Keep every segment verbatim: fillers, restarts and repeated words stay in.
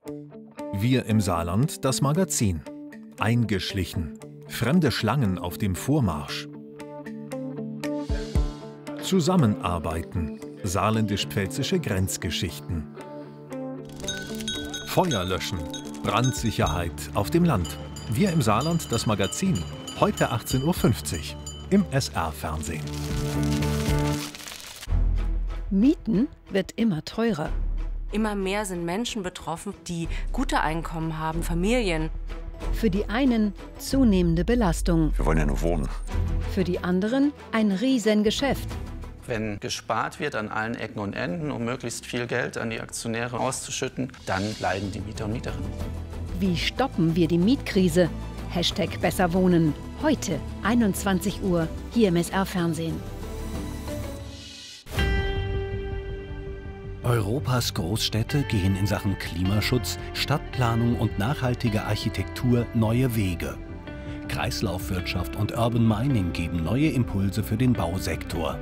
Wir im Saarland, das Magazin. Eingeschlichen. Fremde Schlangen auf dem Vormarsch. Zusammenarbeiten. Saarländisch-pfälzische Grenzgeschichten. Feuer löschen. Brandsicherheit auf dem Land. Wir im Saarland, das Magazin. Heute achtzehn Uhr fünfzig im S R-Fernsehen. Mieten wird immer teurer. Immer mehr sind Menschen betroffen, die gute Einkommen haben, Familien. Für die einen zunehmende Belastung. Wir wollen ja nur wohnen. Für die anderen ein Riesengeschäft. Wenn gespart wird an allen Ecken und Enden, um möglichst viel Geld an die Aktionäre auszuschütten, dann leiden die Mieter und Mieterinnen. Wie stoppen wir die Mietkrise? Hashtag besser wohnen. Heute, einundzwanzig Uhr, hier im S R-Fernsehen. Europas Großstädte gehen in Sachen Klimaschutz, Stadtplanung und nachhaltige Architektur neue Wege. Kreislaufwirtschaft und Urban Mining geben neue Impulse für den Bausektor.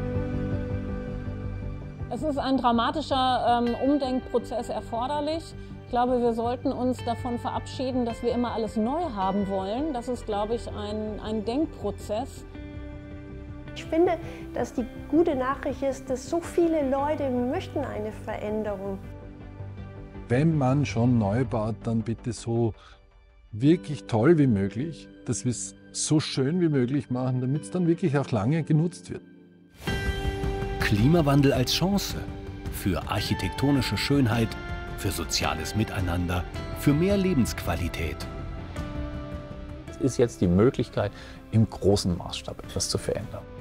Es ist ein dramatischer ähm, Umdenkprozess erforderlich. Ich glaube, wir sollten uns davon verabschieden, dass wir immer alles neu haben wollen. Das ist, glaube ich, ein, ein Denkprozess. Ich finde, dass die gute Nachricht ist, dass so viele Leute möchten eine Veränderung. Wenn man schon neu baut, dann bitte so wirklich toll wie möglich, dass wir es so schön wie möglich machen, damit es dann wirklich auch lange genutzt wird. Klimawandel als Chance für architektonische Schönheit, für soziales Miteinander, für mehr Lebensqualität. Es ist jetzt die Möglichkeit, im großen Maßstab etwas zu verändern.